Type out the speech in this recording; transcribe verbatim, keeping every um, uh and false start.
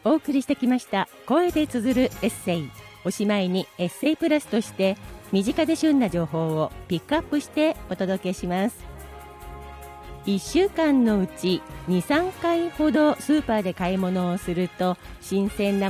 お送りしてきました声で綴るエッセイ。おしまいにエッセイプラスとして身近で旬な情報をピックアップしてお届けします。いっしゅうかんのうちに、さんかいほどスーパーで買い物をすると新鮮な